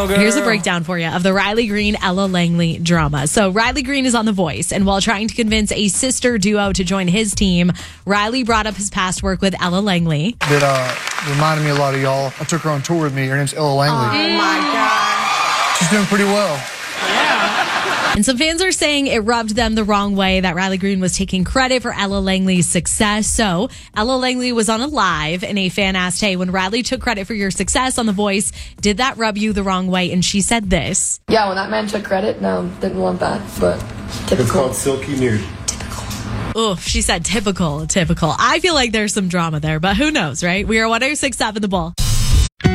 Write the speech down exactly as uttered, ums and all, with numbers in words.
go, girl. Here's a breakdown for you of the Riley Green, Ella Langley drama. So Riley Green is on The Voice, and while trying to convince a sister duo to join his team, Riley brought up his past work with Ella Langley. That uh, reminded me a lot of y'all. I took her on tour with me. Her name's Ella Langley. Oh, my God. She's doing pretty well. And some fans are saying it rubbed them the wrong way that Riley Green was taking credit for Ella Langley's success. So Ella Langley was on a live, and a fan asked, hey, when Riley took credit for your success on The Voice, did that rub you the wrong way? And she said this. Yeah, when that man took credit, no, didn't want that, but typical. It's called Silky Nude. Oof, she said typical, typical. I feel like there's some drama there, but who knows, right? We are one oh six point seven The Bull.